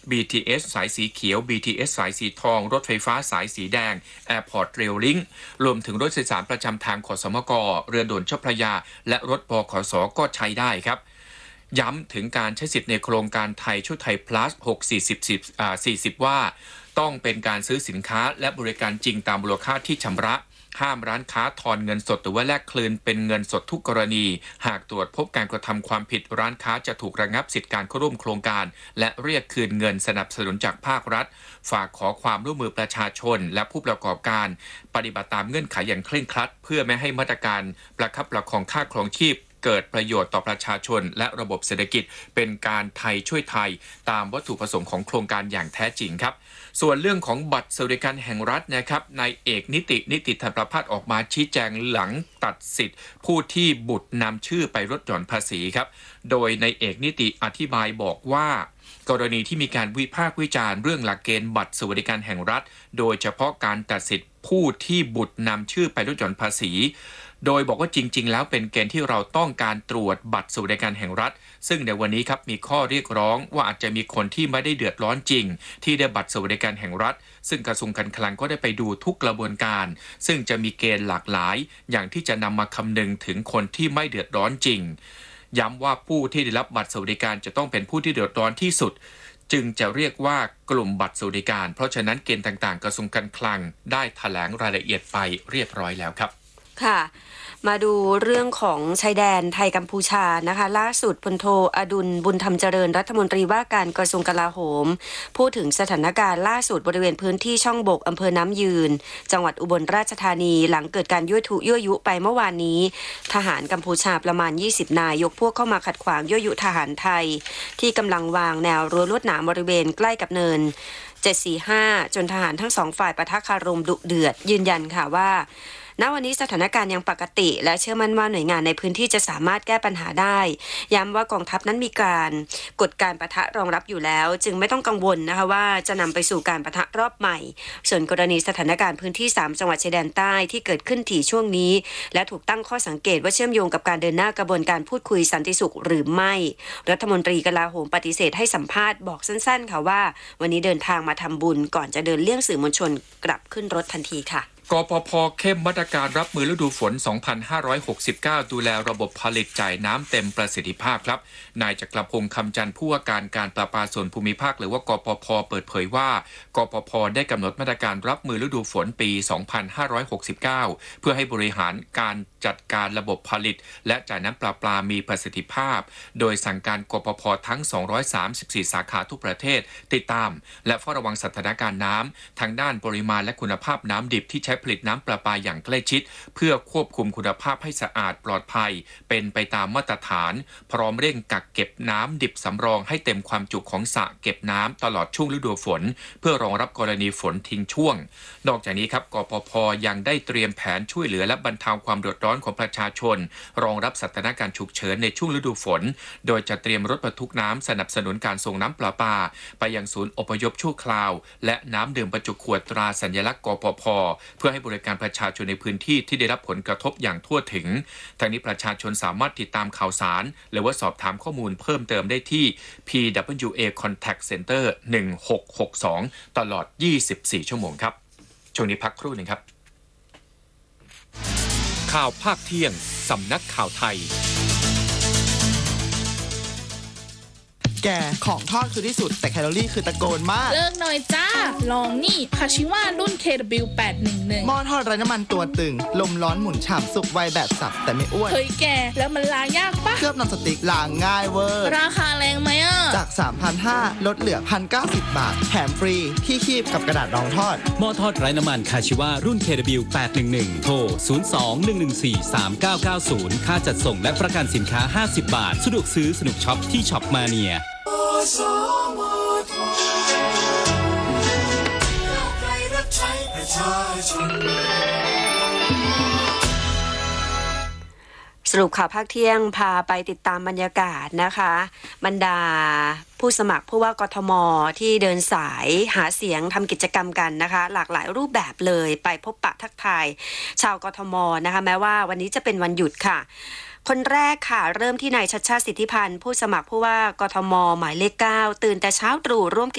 BTS สายสีเขียว BTS สายสีทองรถไฟฟ้าสายสีแดง Airport Rail Link รวมถึงรถโดยสารประจำทางขสมกเรือด่วนเจ้าพระยาและรถบขสก็ใช้ได้ครับย้ำถึงการใช้สิทธิ์ในโครงการไทยช่วยไทย plus 640ว่าต้องเป็นการซื้อสินค้าและบริการจริงตามมูลค่าที่ชำระห้ามร้านค้าทอนเงินสดหรือว่าแลกคืนเป็นเงินสดทุกกรณีหากตรวจพบการกระทำความผิดร้านค้าจะถูกระงับสิทธิการเข้าร่วมโครงการและเรียกคืนเงินสนับสนุนจากภาครัฐฝากขอความร่วมมือประชาชนและผู้ประกอบการปฏิบัติตามเงื่อนไขอย่างเคร่งครัดเพื่อไม่ให้มาตรการประคับประคองค่าครองชีพเกิดประโยชน์ต่อประชาชนและระบบเศรษฐกิจเป็นการไทยช่วยไทยตามวัตถุประสงค์ของโครงการอย่างแท้จริงครับส่วนเรื่องของบัตรสวัสดิการแห่งรัฐนะครับนายเอกนิติธรรมประภาสออกมาชี้แจงหลังตัดสิทธิ์ผู้ที่บุตรนำชื่อไปลดหย่อนภาษีครับโดยนายเอกนิติอธิบายบอกว่ากรณีที่มีการวิพากษ์วิจารณ์เรื่องหลักเกณฑ์บัตรสวัสดิการแห่งรัฐโดยเฉพาะการตัดสิทธิ์ผู้ที่บุตรนำชื่อไปลดหย่อนภาษีโดยบอกว่าจริงๆแล้วเป็นเกณฑ์ที่เราต้องการตรวจบัตรสวัสดิการแห่งรัฐซึ่งในวันนี้ครับมีข้อเรียกร้องว่าอาจจะมีคนที่ไม่ได้เดือดร้อนจริงที่ได้บัตรสวัสดิการแห่งรัฐซึ่งกระทรวงการคลังก็ได้ไปดูทุกกระบวนการซึ่งจะมีเกณฑ์หลากหลายอย่างที่จะนำมาคำนึงถึงคนที่ไม่เดือดร้อนจริงย้ำว่าผู้ที่ได้รับบัตรสวัสดิการจะต้องเป็นผู้ที่เดือดร้อนที่สุดจึงจะเรียกว่ากลุ่มบัตรสวัสดิการเพราะฉะนั้นเกณฑ์ต่างๆกระทรวงการคลังได้แถลงรายละเอียดไปเรียบร้อยแล้วครับค่ะมาดูเรื่องของชายแดนไทยกัมพูชานะคะล่าสุดพลโทอดุลบุญธรรมเจริญรัฐมนตรีว่าการกระทรวงกลาโหมพูดถึงสถานการณ์ล่าสุดบริเวณพื้นที่ช่องบกอำเภอน้ำยืนจังหวัดอุบลราชธานีหลังเกิดการยั่วยุไปเมื่อวานนี้ทหารกัมพูชาประมาณ20นายยกพวกเข้ามาขัดขวางยั่วยุทหารไทยที่กำลังวางแนวรั้วลวดหนามบริเวณใกล้กับเนิน745จนทหารทั้งสองฝ่ายปะทะคารมดุเดือดยืนยันค่ะว่าณวันนี้สถานการณ์ยังปกติและเชื่อมั่นว่าหน่วยงานในพื้นที่จะสามารถแก้ปัญหาได้ย้ำว่ากองทัพนั้นมีการกฎการปะทะรองรับอยู่แล้วจึงไม่ต้องกังวลนะคะว่าจะนำไปสู่การปะทะรอบใหม่ส่วนกรณีสถานการณ์พื้นที่3จังหวัดชายแดนใต้ที่เกิดขึ้นถี่ช่วงนี้และถูกตั้งข้อสังเกตว่าเชื่อมโยงกับการเดินหน้ากระบวนการพูดคุยสันติสุขหรือไม่รัฐมนตรีกลาโหมปฏิเสธให้สัมภาษณ์บอกสั้นๆค่ะว่าวันนี้เดินทางมาทำบุญก่อนจะเดินเลี่ยงสื่อมวลชนกลับขึ้นรถทันทีค่ะกปภ.เข้มมาตรการรับมือฤดูฝน 2569 ดูแลระบบผลิตจ่ายน้ำเต็มประสิทธิภาพครับนายจักรพงษ์คำจันทร์ผู้ว่าการประปาส่วนภูมิภาคหรือว่ากปภ.เปิดเผยว่ากปภ.ได้กำหนดมาตรการรับมือฤดูฝนปี 2569 เพื่อให้บริหารการจัดการระบบผลิตและจ่ายน้ำประปามีประสิทธิภาพโดยสั่งการกปภ.ทั้ง 234 สาขาทุกประเทศติดตามและเฝ้าระวังสถานการณ์น้ำทั้งด้านปริมาณและคุณภาพน้ำดิบที่ใช้ผลิตน้ำประปาอย่างใกล้ชิดเพื่อควบคุมคุณภาพให้สะอาดปลอดภัยเป็นไปตามมาตรฐานพร้อมเร่งกักเก็บน้ำดิบสำรองให้เต็มความจุของสระเก็บน้ำตลอดช่วงฤดูฝนเพื่อรองรับกรณีฝนทิ้งช่วงนอกจากนี้ครับกปภ.ยังได้เตรียมแผนช่วยเหลือและบรรเทาความเดือดร้อนของประชาชนรองรับสถานการณ์ฉุกเฉินในช่วงฤดูฝนโดยจะเตรียมรถบรรทุกน้ำสนับสนุนการส่งน้ำประปาไปยังศูนย์อพยพชั่วคราวและน้ำดื่มบรรจุขวดตราสัญลักษณ์กปภ.เพื่อให้บริการประชาชนในพื้นที่ที่ได้รับผลกระทบอย่างทั่วถึงทั้งนี้ประชาชนสามารถติดตามข่าวสารหรือว่าสอบถามข้อมูลเพิ่มเติมได้ที่ PWA Contact Center 1662 ตลอด 24 ชั่วโมงครับช่วงนี้พักครู่หนึ่งครับข่าวภาคเที่ยงสำนักข่าวไทยแกของทอดคือที่สุดแต่แคลอรี่คือตะโกนมากเลิกหน่อยจ้าลองนี่คาชิวารุ่น KW811 หม้อทอดไร้น้ำมันตัวตึงลมร้อนหมุนฉ่ำสุกไวแบบสับแต่ไม่อ้วนเฮ้ยแกแล้วมันล้างยากปะเคลือบนำสติ๊กล้างง่ายเวอร์ราคาแรงไหมอ่ะจาก 3,500 ลดเหลือ 1,090 บาทแถมฟรีที่คีบกับกระดาษรองทอดหม้อทอดไร้น้ำมันคาชิวารุ่น KW811 โทร 02-114-3990 ค่าจัดส่งและประกันสินค้า50 บาทสะดวกซื้อสนุกช็อปที่ช็อปมาเนียสรุปข่าวภาคเที่ยงพาไปติดตามบรรยากาศนะคะบรรดาผู้สมัครผู้ว่ากทมที่เดินสายหาเสียงทำกิจกรรมกันนะคะหลากหลายรูปแบบเลยไปพบปะทักทายชาวกทมนะคะแม้ว่าวันนี้จะเป็นวันหยุดค่ะคนแรกค่ะเริ่มที่นายชัชชาติสิทธิพันธ์ผู้สมัครผู้ว่ากทมหมายเลข 9ตื่นแต่เช้าตรู่ร่วม